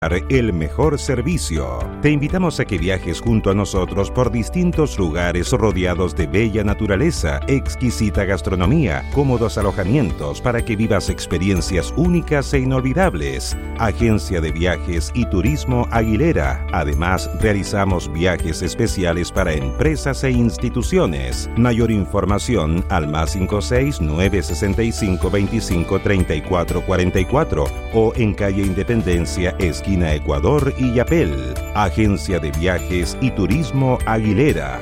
el mejor servicio. Te invitamos a que viajes junto a nosotros por distintos lugares rodeados de bella naturaleza, exquisita gastronomía, cómodos alojamientos para que vivas experiencias únicas e inolvidables. Agencia de Viajes y Turismo Aguilera. Además, realizamos viajes especiales para empresas e instituciones. Mayor información al +56 965 25 34 44 o en calle Independencia, esquina Ecuador y Yapel. Agencia de Viajes y Turismo Aguilera.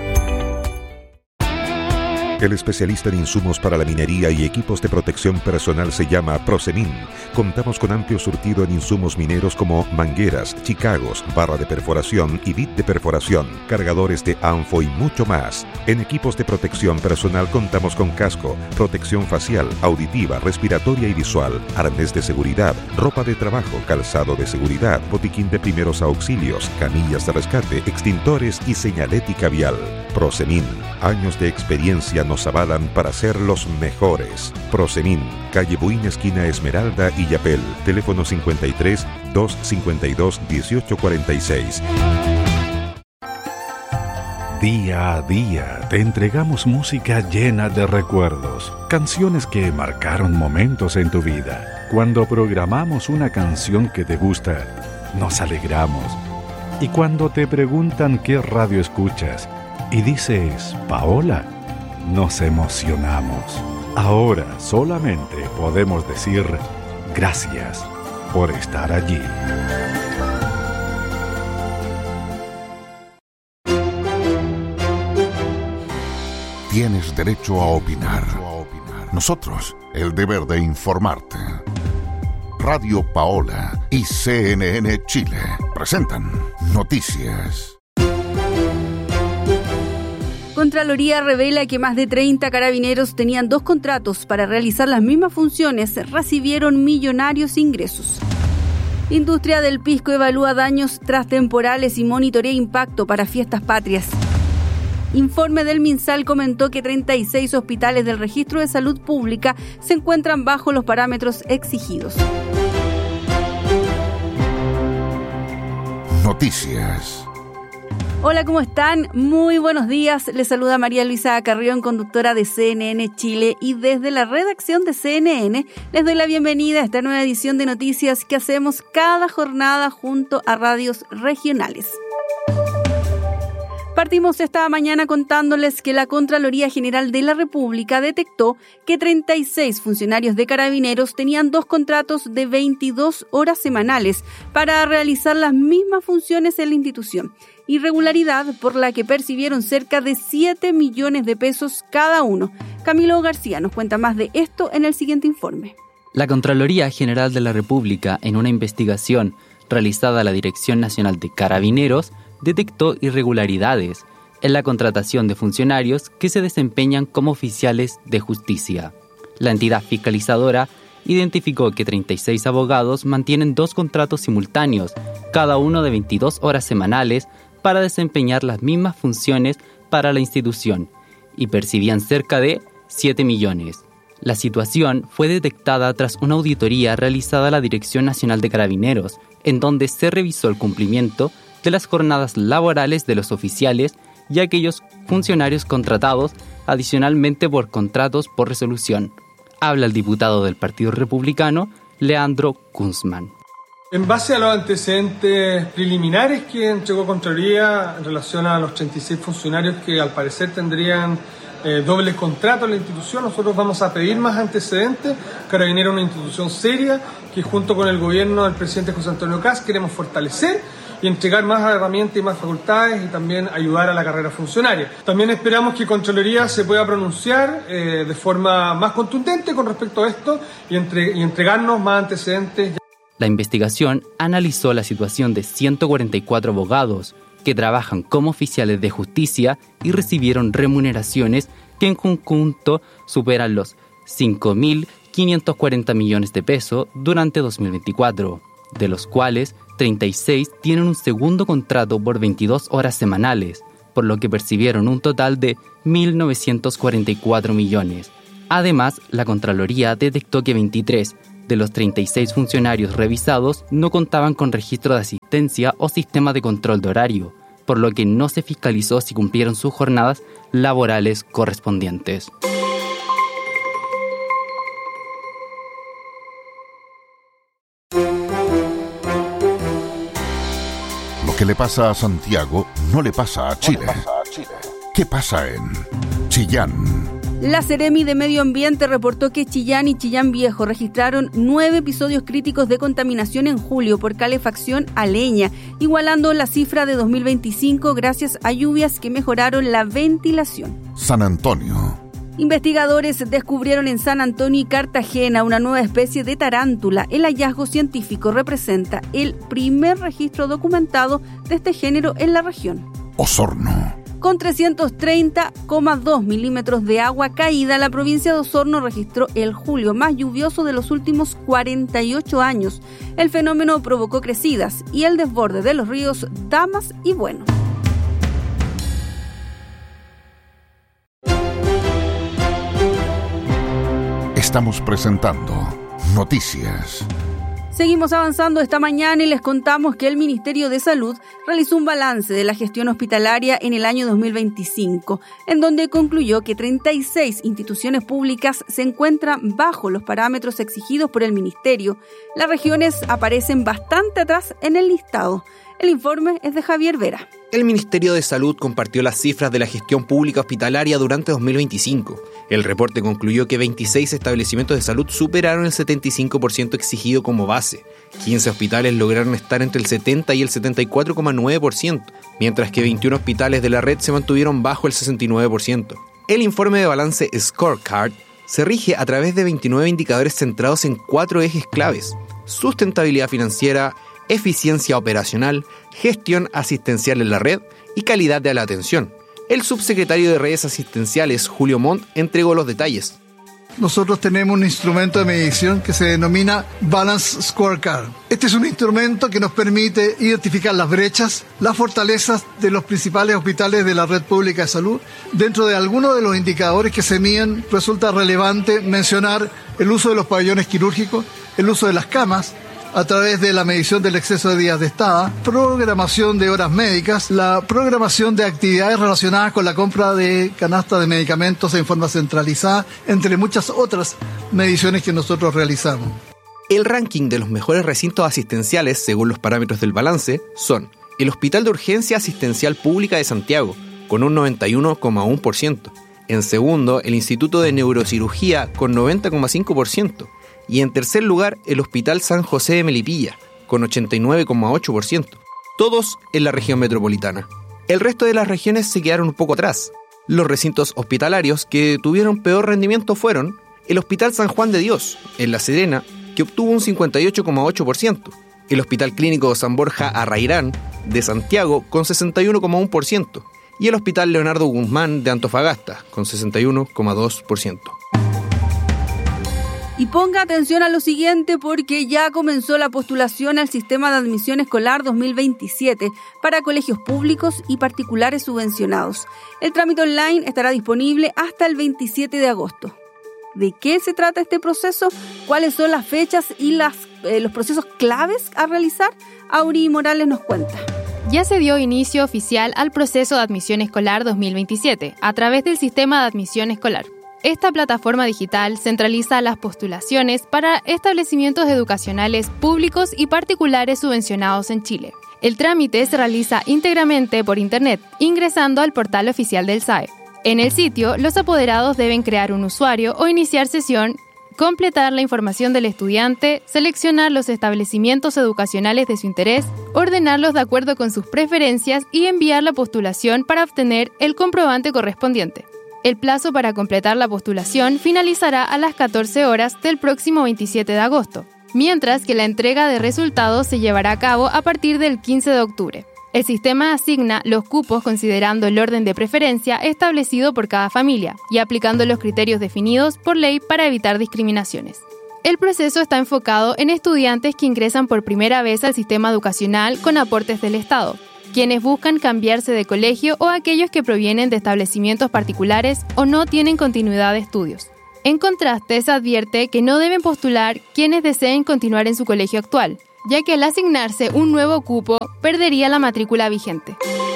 El especialista en insumos para la minería y equipos de protección personal se llama Prosemin. Contamos con amplio surtido en insumos mineros como mangueras, chicagos, barra de perforación y bit de perforación, cargadores de ANFO y mucho más. En equipos de protección personal contamos con casco, protección facial, auditiva, respiratoria y visual, arnés de seguridad, ropa de trabajo, calzado de seguridad, botiquín de primeros auxilios, camillas de rescate, extintores y señalética vial. Prosemin. Años de experiencia nos avalan para ser los mejores. Prosemin, calle Buin, esquina Esmeralda y Yapel. Teléfono 53 252 1846. Día a día te entregamos música llena de recuerdos, canciones que marcaron momentos en tu vida. Cuando programamos una canción que te gusta, nos alegramos. Y cuando te preguntan qué radio escuchas y dices Paola, nos emocionamos. Ahora solamente podemos decir gracias por estar allí. Tienes derecho a opinar. Nosotros, el deber de informarte. Radio Paola y CNN Chile presentan Noticias. Contraloría revela que más de 30 carabineros tenían 2 contratos para realizar las mismas funciones, recibieron millonarios ingresos. Industria del pisco evalúa daños tras temporales y monitorea impacto para fiestas patrias. Informe del MinSal comentó que 36 hospitales del Registro de Salud Pública se encuentran bajo los parámetros exigidos. Noticias. Hola, ¿cómo están? Muy buenos días. Les saluda María Luisa Carrión, conductora de CNN Chile, y desde la redacción de CNN les doy la bienvenida a esta nueva edición de noticias que hacemos cada jornada junto a radios regionales. Partimos esta mañana contándoles que la Contraloría General de la República detectó que 36 funcionarios de Carabineros tenían 2 contratos de 22 horas semanales para realizar las mismas funciones en la institución. Irregularidad por la que percibieron cerca de 7 millones de pesos cada uno. Camilo García nos cuenta más de esto en el siguiente informe. La Contraloría General de la República, en una investigación realizada a la Dirección Nacional de Carabineros, detectó irregularidades en la contratación de funcionarios que se desempeñan como oficiales de justicia. La entidad fiscalizadora identificó que 36 abogados mantienen 2 contratos simultáneos, cada uno de 22 horas semanales, para desempeñar las mismas funciones para la institución, y percibían cerca de 7 millones. La situación fue detectada tras una auditoría realizada a la Dirección Nacional de Carabineros, en donde se revisó el cumplimiento de las jornadas laborales de los oficiales y aquellos funcionarios contratados adicionalmente por contratos por resolución. Habla el diputado del Partido Republicano, Leandro Kunzman. En base a los antecedentes preliminares que entregó Contraloría en relación a los 36 funcionarios que al parecer tendrían doble contrato en la institución, nosotros vamos a pedir más antecedentes. Carabineros es una institución seria que junto con el gobierno del presidente José Antonio Kast queremos fortalecer y entregar más herramientas y más facultades y también ayudar a la carrera funcionaria. También esperamos que Contraloría se pueda pronunciar de forma más contundente con respecto a esto y entregarnos más antecedentes. La investigación analizó la situación de 144 abogados que trabajan como oficiales de justicia y recibieron remuneraciones que en conjunto superan los 5.540 millones de pesos durante 2024, de los cuales 36 tienen un segundo contrato por 22 horas semanales, por lo que percibieron un total de 1.944 millones. Además, la Contraloría detectó que 23 de los 36 funcionarios revisados no contaban con registro de asistencia o sistema de control de horario, por lo que no se fiscalizó si cumplieron sus jornadas laborales correspondientes. Lo que le pasa a Santiago no le pasa a Chile. ¿Qué pasa en Chillán? La Seremi de Medio Ambiente reportó que Chillán y Chillán Viejo registraron 9 episodios críticos de contaminación en julio por calefacción a leña, igualando la cifra de 2025 gracias a lluvias que mejoraron la ventilación. San Antonio. Investigadores descubrieron en San Antonio y Cartagena una nueva especie de tarántula. El hallazgo científico representa el primer registro documentado de este género en la región. Osorno. Con 330,2 milímetros de agua caída, la provincia de Osorno registró el julio más lluvioso de los últimos 48 años. El fenómeno provocó crecidas y el desborde de los ríos Damas y Bueno. Estamos presentando Noticias. Seguimos avanzando esta mañana y les contamos que el Ministerio de Salud realizó un balance de la gestión hospitalaria en el año 2025, en donde concluyó que 36 instituciones públicas se encuentran bajo los parámetros exigidos por el Ministerio. Las regiones aparecen bastante atrás en el listado. El informe es de Javier Vera. El Ministerio de Salud compartió las cifras de la gestión pública hospitalaria durante 2025. El reporte concluyó que 26 establecimientos de salud superaron el 75% exigido como base. 15 hospitales lograron estar entre el 70 y el 74,9%, mientras que 21 hospitales de la red se mantuvieron bajo el 69%. El informe de balance Scorecard se rige a través de 29 indicadores centrados en 4 ejes claves: sustentabilidad financiera, eficiencia operacional, gestión asistencial en la red y calidad de la atención. El subsecretario de Redes Asistenciales, Julio Montt, entregó los detalles. Nosotros tenemos un instrumento de medición que se denomina Balance Scorecard. Este es un instrumento que nos permite identificar las brechas, las fortalezas de los principales hospitales de la red pública de salud. Dentro de algunos de los indicadores que se miden, resulta relevante mencionar el uso de los pabellones quirúrgicos, el uso de las camas, a través de la medición del exceso de días de estada, programación de horas médicas, la programación de actividades relacionadas con la compra de canasta de medicamentos en forma centralizada, entre muchas otras mediciones que nosotros realizamos. El ranking de los mejores recintos asistenciales, según los parámetros del balance, son el Hospital de Urgencia Asistencial Pública de Santiago, con un 91,1%. En segundo, el Instituto de Neurocirugía, con 90,5%. Y en tercer lugar, el Hospital San José de Melipilla, con 89,8%, todos en la región metropolitana. El resto de las regiones se quedaron un poco atrás. Los recintos hospitalarios que tuvieron peor rendimiento fueron el Hospital San Juan de Dios, en La Serena, que obtuvo un 58,8%, el Hospital Clínico San Borja Arrairán, de Santiago, con 61,1%, y el Hospital Leonardo Guzmán, de Antofagasta, con 61,2%. Y ponga atención a lo siguiente porque ya comenzó la postulación al Sistema de Admisión Escolar 2027 para colegios públicos y particulares subvencionados. El trámite online estará disponible hasta el 27 de agosto. ¿De qué se trata este proceso? ¿Cuáles son las fechas y los procesos claves a realizar? Auri Morales nos cuenta. Ya se dio inicio oficial al proceso de admisión escolar 2027 a través del Sistema de Admisión Escolar. Esta plataforma digital centraliza las postulaciones para establecimientos educacionales públicos y particulares subvencionados en Chile. El trámite se realiza íntegramente por Internet, ingresando al portal oficial del SAE. En el sitio, los apoderados deben crear un usuario o iniciar sesión, completar la información del estudiante, seleccionar los establecimientos educacionales de su interés, ordenarlos de acuerdo con sus preferencias y enviar la postulación para obtener el comprobante correspondiente. El plazo para completar la postulación finalizará a las 14 horas del próximo 27 de agosto, mientras que la entrega de resultados se llevará a cabo a partir del 15 de octubre. El sistema asigna los cupos considerando el orden de preferencia establecido por cada familia y aplicando los criterios definidos por ley para evitar discriminaciones. El proceso está enfocado en estudiantes que ingresan por primera vez al sistema educacional con aportes del Estado, quienes buscan cambiarse de colegio o aquellos que provienen de establecimientos particulares o no tienen continuidad de estudios. En contraste, se advierte que no deben postular quienes deseen continuar en su colegio actual, ya que al asignarse un nuevo cupo, perdería la matrícula vigente.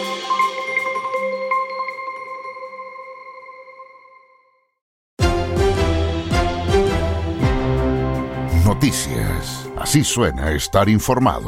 Noticias. Así suena estar informado.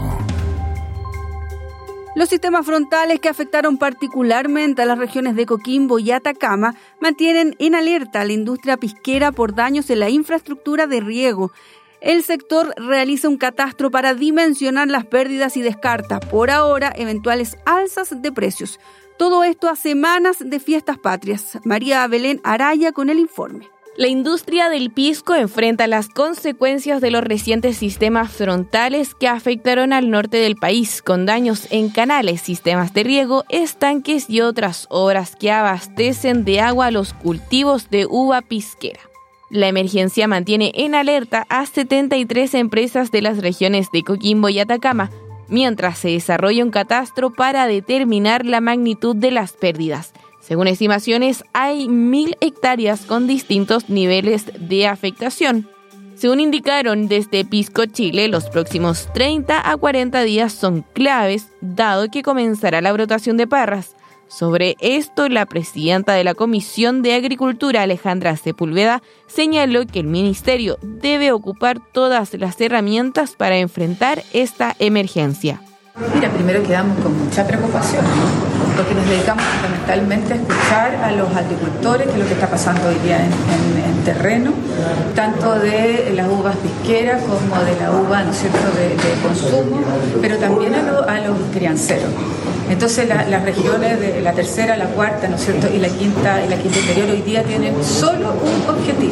Los sistemas frontales que afectaron particularmente a las regiones de Coquimbo y Atacama mantienen en alerta a la industria pisquera por daños en la infraestructura de riego. El sector realiza un catastro para dimensionar las pérdidas y descarta, por ahora, eventuales alzas de precios. Todo esto a semanas de fiestas patrias. María Belén Araya con el informe. La industria del pisco enfrenta las consecuencias de los recientes sistemas frontales que afectaron al norte del país, con daños en canales, sistemas de riego, estanques y otras obras que abastecen de agua a los cultivos de uva pisquera. La emergencia mantiene en alerta a 73 empresas de las regiones de Coquimbo y Atacama, mientras se desarrolla un catastro para determinar la magnitud de las pérdidas. Según estimaciones, hay 1.000 hectáreas con distintos niveles de afectación. Según indicaron desde Pisco Chile, los próximos 30 a 40 días son claves, dado que comenzará la brotación de parras. Sobre esto, la presidenta de la Comisión de Agricultura, Alejandra Sepúlveda, señaló que el ministerio debe ocupar todas las herramientas para enfrentar esta emergencia. Mira, primero quedamos con mucha preocupación, porque nos dedicamos fundamentalmente a escuchar a los agricultores, que es lo que está pasando hoy día en terreno, tanto de las uvas pisqueras como de la uva, ¿no es cierto?, de consumo, pero también a los crianceros. Entonces las regiones de la tercera, la cuarta, ¿no es cierto?, y la quinta inferior hoy día tienen solo un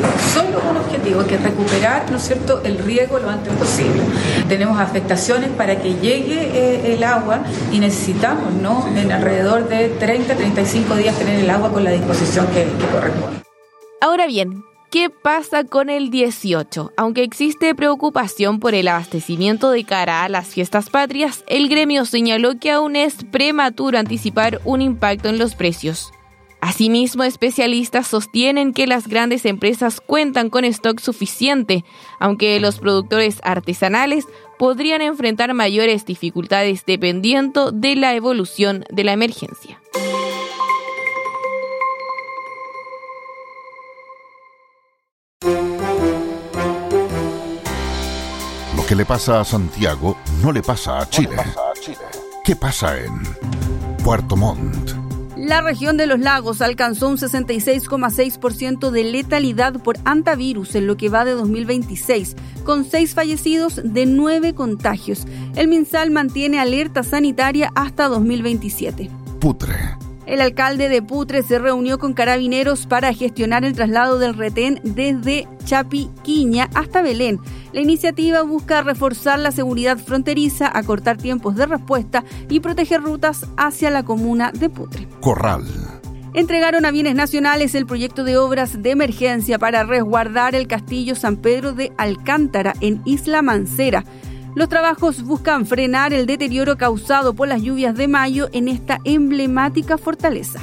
objetivo, que es recuperar, ¿no es cierto?, el riego lo antes posible. Tenemos afectaciones para que llegue el agua y necesitamos, ¿no?, en alrededor de 30-35 días tener el agua con la disposición que corresponde. Ahora bien, ¿qué pasa con el 18? Aunque existe preocupación por el abastecimiento de cara a las fiestas patrias, el gremio señaló que aún es prematuro anticipar un impacto en los precios. Asimismo, especialistas sostienen que las grandes empresas cuentan con stock suficiente, aunque los productores artesanales podrían enfrentar mayores dificultades dependiendo de la evolución de la emergencia. Lo que le pasa a Santiago no le pasa a Chile. ¿Qué pasa en Puerto Montt? La región de los lagos alcanzó un 66,6% de letalidad por hantavirus en lo que va de 2026, con 6 fallecidos de 9 contagios. El MinSal mantiene alerta sanitaria hasta 2027. Putre. El alcalde de Putre se reunió con carabineros para gestionar el traslado del retén desde Chapiquiña hasta Belén. La iniciativa busca reforzar la seguridad fronteriza, acortar tiempos de respuesta y proteger rutas hacia la comuna de Putre. Corral. Entregaron a Bienes Nacionales el proyecto de obras de emergencia para resguardar el castillo San Pedro de Alcántara en Isla Mancera. Los trabajos buscan frenar el deterioro causado por las lluvias de mayo en esta emblemática fortaleza.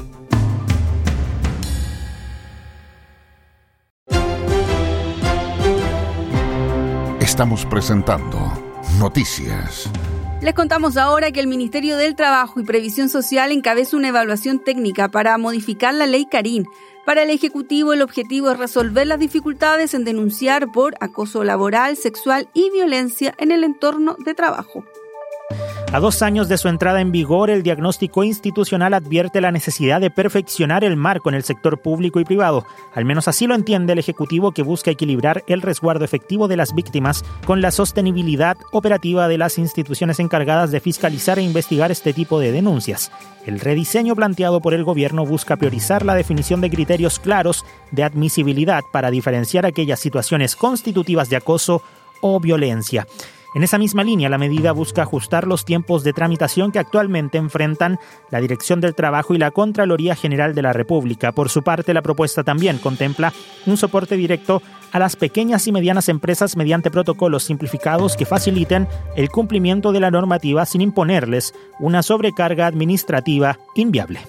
Estamos presentando Noticias. Les contamos ahora que el Ministerio del Trabajo y Previsión Social encabeza una evaluación técnica para modificar la ley Carín. Para el Ejecutivo, el objetivo es resolver las dificultades en denunciar por acoso laboral, sexual y violencia en el entorno de trabajo. A 2 años de su entrada en vigor, el diagnóstico institucional advierte la necesidad de perfeccionar el marco en el sector público y privado. Al menos así lo entiende el Ejecutivo, que busca equilibrar el resguardo efectivo de las víctimas con la sostenibilidad operativa de las instituciones encargadas de fiscalizar e investigar este tipo de denuncias. El rediseño planteado por el gobierno busca priorizar la definición de criterios claros de admisibilidad para diferenciar aquellas situaciones constitutivas de acoso o violencia. En esa misma línea, la medida busca ajustar los tiempos de tramitación que actualmente enfrentan la Dirección del Trabajo y la Contraloría General de la República. Por su parte, la propuesta también contempla un soporte directo a las pequeñas y medianas empresas mediante protocolos simplificados que faciliten el cumplimiento de la normativa sin imponerles una sobrecarga administrativa inviable.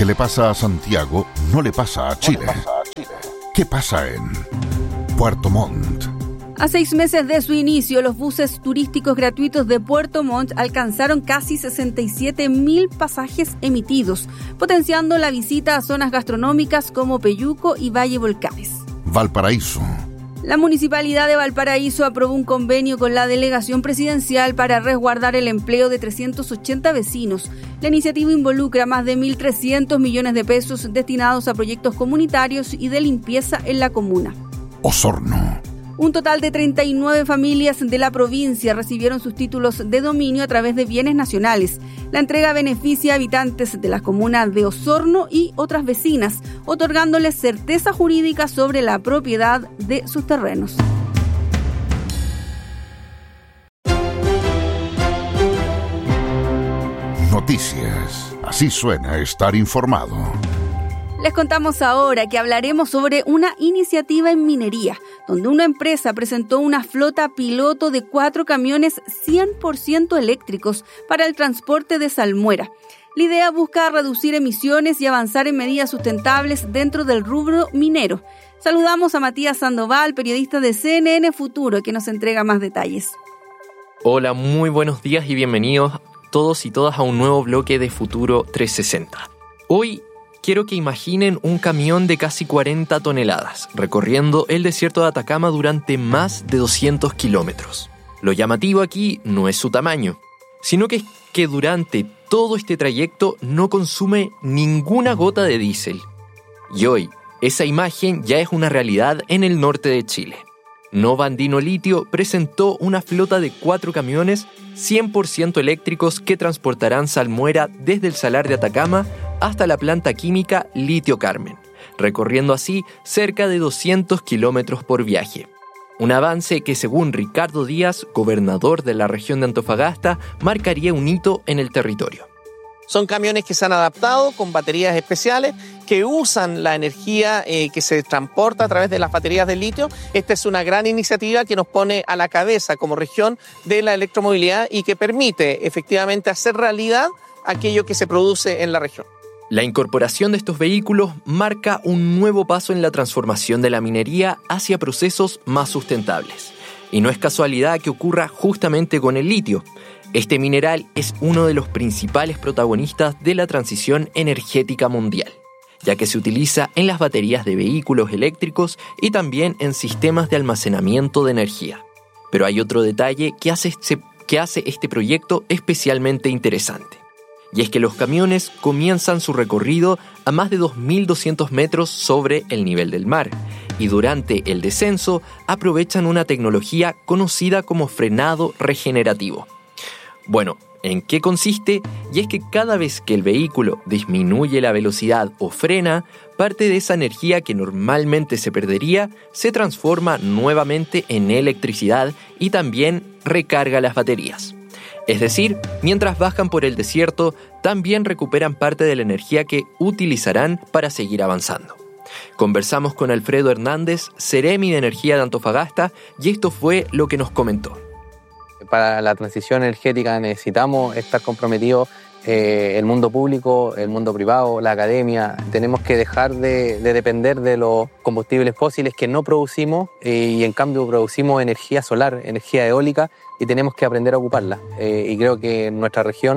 que le pasa a Santiago no le pasa a Chile. ¿Qué pasa en Puerto Montt? A 6 meses de su inicio, los buses turísticos gratuitos de Puerto Montt alcanzaron casi 67.000 pasajes emitidos, potenciando la visita a zonas gastronómicas como Peyuco y Valle Volcanes. Valparaíso. La Municipalidad de Valparaíso aprobó un convenio con la Delegación Presidencial para resguardar el empleo de 380 vecinos. La iniciativa involucra más de 1.300 millones de pesos destinados a proyectos comunitarios y de limpieza en la comuna. Osorno. Un total de 39 familias de la provincia recibieron sus títulos de dominio a través de bienes nacionales. La entrega beneficia a habitantes de las comunas de Osorno y otras vecinas, otorgándoles certeza jurídica sobre la propiedad de sus terrenos. Noticias. Así suena estar informado. Les contamos ahora que hablaremos sobre una iniciativa en minería, donde una empresa presentó una flota piloto de 4 camiones 100% eléctricos para el transporte de salmuera. La idea busca reducir emisiones y avanzar en medidas sustentables dentro del rubro minero. Saludamos a Matías Sandoval, periodista de CNN Futuro, que nos entrega más detalles. Hola, muy buenos días y bienvenidos todos y todas a un nuevo bloque de Futuro 360. Hoy quiero que imaginen un camión de casi 40 toneladas, recorriendo el desierto de Atacama durante más de 200 kilómetros. Lo llamativo aquí no es su tamaño, sino que es que durante todo este trayecto no consume ninguna gota de diésel. Y hoy, esa imagen ya es una realidad en el norte de Chile. Nova Andino Litio presentó una flota de 4 camiones 100% eléctricos que transportarán salmuera desde el salar de Atacama hasta la planta química Litio Carmen, recorriendo así cerca de 200 kilómetros por viaje. Un avance que, según Ricardo Díaz, gobernador de la región de Antofagasta, marcaría un hito en el territorio. Son camiones que se han adaptado con baterías especiales que usan la energía que se transporta a través de las baterías de litio. Esta es una gran iniciativa que nos pone a la cabeza como región de la electromovilidad y que permite efectivamente hacer realidad aquello que se produce en la región. La incorporación de estos vehículos marca un nuevo paso en la transformación de la minería hacia procesos más sustentables. Y no es casualidad que ocurra justamente con el litio. Este mineral es uno de los principales protagonistas de la transición energética mundial, ya que se utiliza en las baterías de vehículos eléctricos y también en sistemas de almacenamiento de energía. Pero hay otro detalle que hace este proyecto especialmente interesante. Y es que los camiones comienzan su recorrido a más de 2.200 metros sobre el nivel del mar y durante el descenso aprovechan una tecnología conocida como frenado regenerativo. Bueno, ¿en qué consiste? Y es que cada vez que el vehículo disminuye la velocidad o frena, parte de esa energía que normalmente se perdería se transforma nuevamente en electricidad y también recarga las baterías. Es decir, mientras bajan por el desierto, también recuperan parte de la energía que utilizarán para seguir avanzando. Conversamos con Alfredo Hernández, Seremi de Energía de Antofagasta, y esto fue lo que nos comentó. Para la transición energética necesitamos estar comprometidos el mundo público, el mundo privado, la academia. Tenemos que dejar de depender de los combustibles fósiles que no producimos y en cambio producimos energía solar, energía eólica y tenemos que aprender a ocuparla. Y creo que nuestra región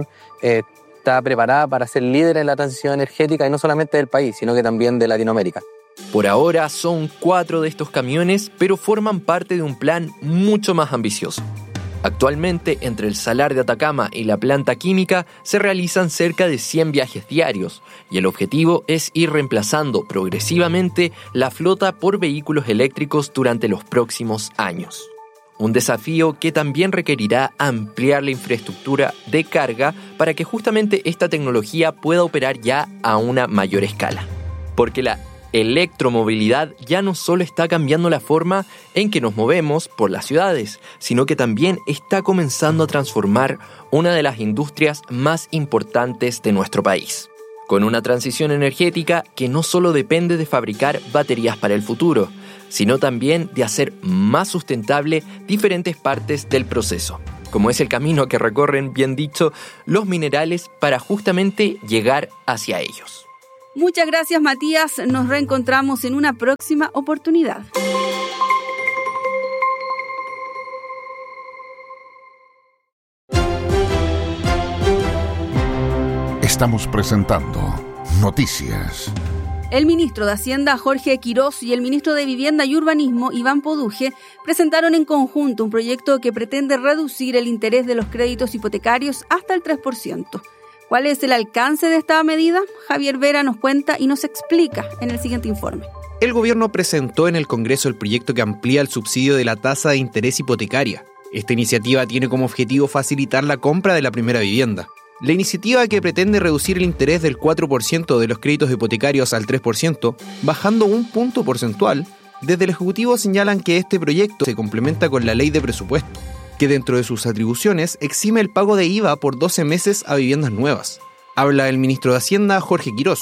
está preparada para ser líder en la transición energética y no solamente del país, sino que también de Latinoamérica. Por ahora son 4 de estos camiones, pero forman parte de un plan mucho más ambicioso. Actualmente, entre el salar de Atacama y la planta química se realizan cerca de 100 viajes diarios y el objetivo es ir reemplazando progresivamente la flota por vehículos eléctricos durante los próximos años. Un desafío que también requerirá ampliar la infraestructura de carga para que justamente esta tecnología pueda operar ya a una mayor escala. Porque la electromovilidad ya no solo está cambiando la forma en que nos movemos por las ciudades, sino que también está comenzando a transformar una de las industrias más importantes de nuestro país. Con una transición energética que no solo depende de fabricar baterías para el futuro, sino también de hacer más sustentable diferentes partes del proceso, como es el camino que recorren, bien dicho, los minerales para justamente llegar hacia ellos. Muchas gracias, Matías. Nos reencontramos en una próxima oportunidad. Estamos presentando Noticias. El ministro de Hacienda, Jorge Quirós, y el ministro de Vivienda y Urbanismo, Iván Poduje, presentaron en conjunto un proyecto que pretende reducir el interés de los créditos hipotecarios hasta el 3%. ¿Cuál es el alcance de esta medida? Javier Vera nos cuenta y nos explica en el siguiente informe. El gobierno presentó en el Congreso el proyecto que amplía el subsidio de la tasa de interés hipotecaria. Esta iniciativa tiene como objetivo facilitar la compra de la primera vivienda. La iniciativa, que pretende reducir el interés del 4% de los créditos hipotecarios al 3%, bajando un punto porcentual, desde el Ejecutivo señalan que este proyecto se complementa con la Ley de Presupuesto, que dentro de sus atribuciones exime el pago de IVA por 12 meses a viviendas nuevas. Habla el ministro de Hacienda, Jorge Quirós.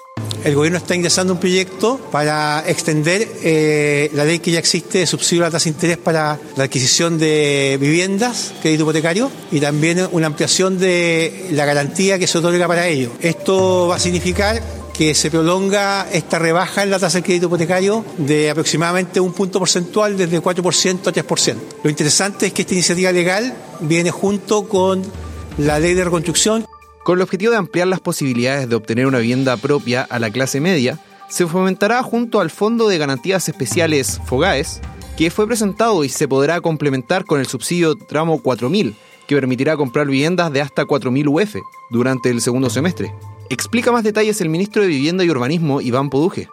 El gobierno está ingresando un proyecto para extender la ley que ya existe de subsidio a la tasa de interés para la adquisición de viviendas, crédito hipotecario, y también una ampliación de la garantía que se otorga para ello. Esto va a significar que se prolonga esta rebaja en la tasa de crédito hipotecario de aproximadamente un punto porcentual, desde 4% a 3%. Lo interesante es que esta iniciativa legal viene junto con la ley de reconstrucción. Con el objetivo de ampliar las posibilidades de obtener una vivienda propia a la clase media, se fomentará junto al Fondo de Garantías Especiales FOGAES, que fue presentado y se podrá complementar con el subsidio tramo 4000, que permitirá comprar viviendas de hasta 4000 UF durante el segundo semestre. Explica más detalles el ministro de Vivienda y Urbanismo, Iván Poduje.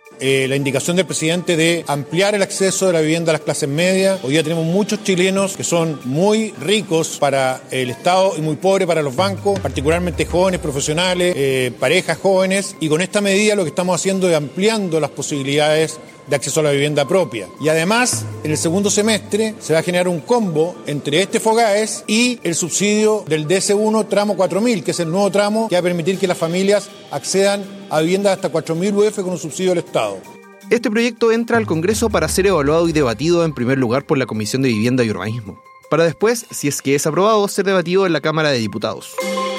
La indicación del presidente de ampliar el acceso de la vivienda a las clases medias. Hoy día tenemos muchos chilenos que son muy ricos para el Estado y muy pobres para los bancos, particularmente jóvenes profesionales, parejas jóvenes, y con esta medida lo que estamos haciendo es ampliando las posibilidades de acceso a la vivienda propia. Y además, en el segundo semestre se va a generar un combo entre este FOGAES y el subsidio del DS1 tramo 4000, que es el nuevo tramo que va a permitir que las familias accedan a viviendas hasta 4000 UF con un subsidio del Estado. Este proyecto entra al Congreso para ser evaluado y debatido en primer lugar por la Comisión de Vivienda y Urbanismo, para después, si es que es aprobado, ser debatido en la Cámara de Diputados.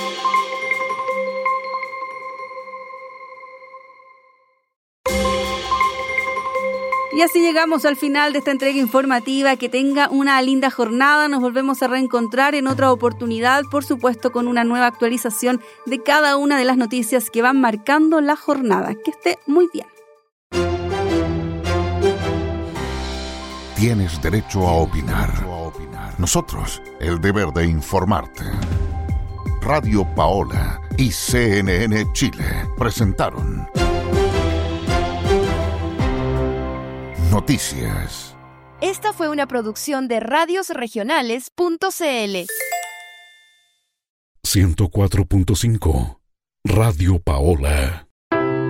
Y así llegamos al final de esta entrega informativa. Que tenga una linda jornada. Nos volvemos a reencontrar en otra oportunidad, por supuesto con una nueva actualización de cada una de las noticias que van marcando la jornada. Que esté muy bien. Tienes derecho a opinar. Nosotros, el deber de informarte. Radio Paola y CNN Chile presentaron Noticias. Esta fue una producción de radiosregionales.cl. 104.5 Radio Paola.